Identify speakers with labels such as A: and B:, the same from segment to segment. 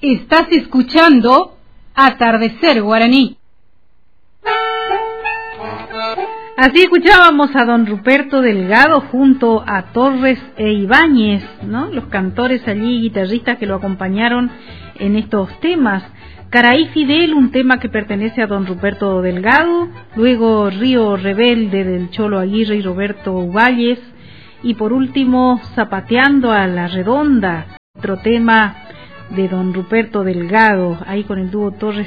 A: Estás escuchando Atardecer Guaraní. Así escuchábamos a don Ruperto Delgado junto a Torres e Ibáñez, ¿no? Los cantores allí, guitarristas que lo acompañaron en estos temas. Caraí Fidel, un tema que pertenece a don Ruperto Delgado, luego Río Rebelde del Cholo Aguirre y Roberto Uballes, y por último Zapateando a la Redonda, otro tema de don Ruperto Delgado, ahí con el dúo Torres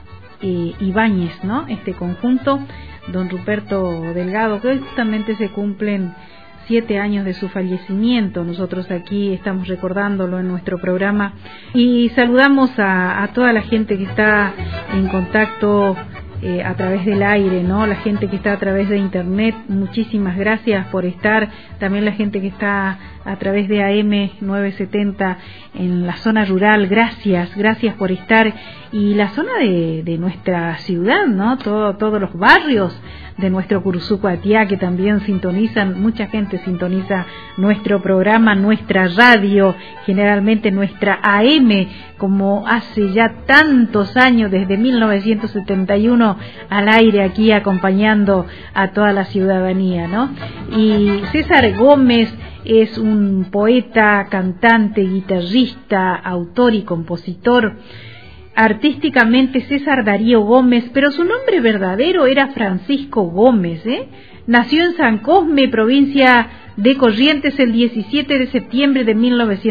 A: Ibáñez, ¿no? Este conjunto, don Ruperto Delgado, que justamente se cumplen 7 años de su fallecimiento. Nosotros aquí estamos recordándolo en nuestro programa y saludamos a toda la gente que está en contacto a través del aire, ¿no? La gente que está a través de internet, muchísimas gracias por estar. También la gente que está a través de AM 970 en la zona rural, gracias por estar. Y la zona de nuestra ciudad, ¿no? Todos los barrios de nuestro Curuzucuatiá que también sintonizan, mucha gente sintoniza nuestro programa, nuestra radio, generalmente nuestra AM, como hace ya tantos años, desde 1971 al aire aquí acompañando a toda la ciudadanía, ¿no? Y César Gómez es un poeta, cantante, guitarrista, autor y compositor. Artísticamente César Darío Gómez, pero su nombre verdadero era Francisco Gómez, Nació en San Cosme, provincia de Corrientes, el 17 de septiembre de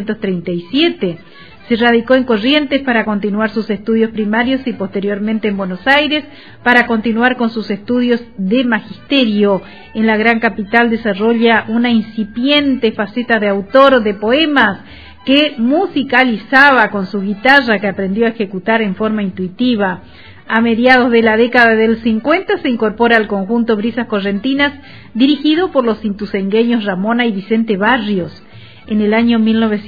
A: 1937. Se radicó en Corrientes para continuar sus estudios primarios y posteriormente en Buenos Aires para continuar con sus estudios de magisterio. En la gran capital desarrolla una incipiente faceta de autor de poemas que musicalizaba con su guitarra, que aprendió a ejecutar en forma intuitiva. A mediados de la década del 50 se incorpora al conjunto Brisas Correntinas, dirigido por los intucengueños Ramona y Vicente Barrios. En el año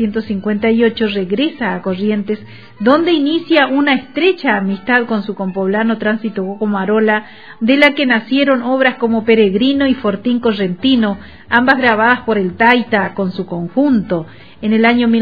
A: 1958 regresa a Corrientes, donde inicia una estrecha amistad con su compoblano Tránsito Coco Marola, de la que nacieron obras como Peregrino y Fortín Correntino, ambas grabadas por el Taita con su conjunto. En el año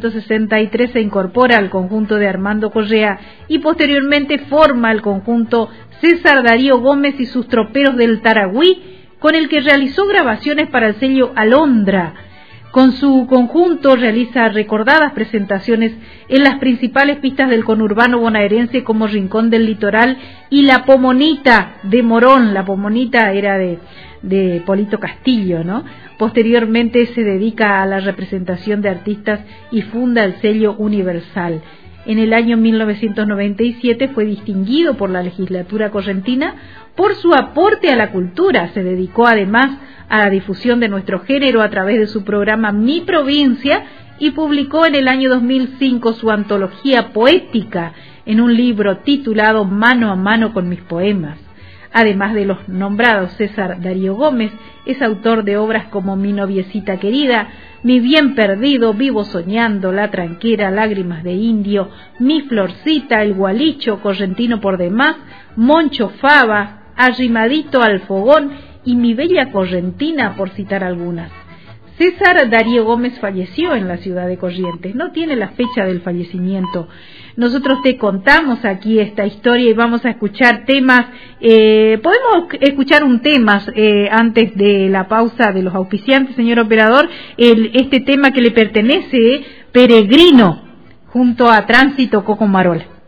A: 1963 se incorpora al conjunto de Armando Correa y posteriormente forma el conjunto César Darío Gómez y sus Troperos del Taragüí, con el que realizó grabaciones para el sello Alondra. Con su conjunto realiza recordadas presentaciones en las principales pistas del conurbano bonaerense como Rincón del Litoral y La Pomonita de Morón. La Pomonita era de Polito Castillo, ¿no? Posteriormente se dedica a la representación de artistas y funda el sello Universal. En el año 1997 fue distinguido por la legislatura correntina por su aporte a la cultura. Se dedicó además a la difusión de nuestro género a través de su programa Mi Provincia y publicó en el año 2005 su antología poética en un libro titulado Mano a mano con mis poemas. Además de los nombrados, César Darío Gómez es autor de obras como Mi noviecita querida, Mi bien perdido, Vivo soñando, La tranquera, Lágrimas de indio, Mi florcita, El gualicho, Correntino por demás, Moncho Fava, Arrimadito al fogón y Mi bella correntina, por citar algunas. César Darío Gómez falleció en la ciudad de Corrientes, no tiene la fecha del fallecimiento. Nosotros te contamos aquí esta historia y vamos a escuchar temas. Podemos escuchar un tema antes de la pausa de los auspiciantes, señor operador, este tema que le pertenece, Peregrino, junto a Tránsito Coco Marola.